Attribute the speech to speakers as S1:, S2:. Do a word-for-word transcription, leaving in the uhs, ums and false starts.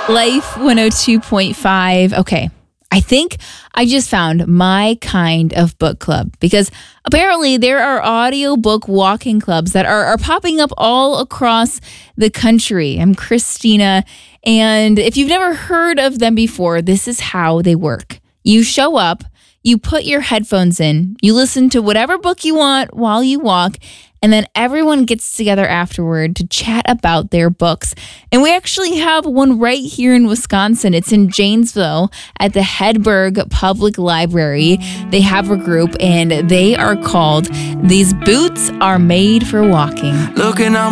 S1: Life one oh two point five. Okay, I think I just found my kind of book club because apparently there are audiobook walking clubs that are, are popping up all across the country. I'm Christina, and if you've never heard of them before, this is how they work. You show up, you put your headphones in, you listen to whatever book you want while you walk, and then everyone gets together afterward to chat about their books. And we actually have one right here in Wisconsin. It's in Janesville at the Hedberg Public Library. They have a group, and they are called These Boots Are Made for Walking.
S2: Looking on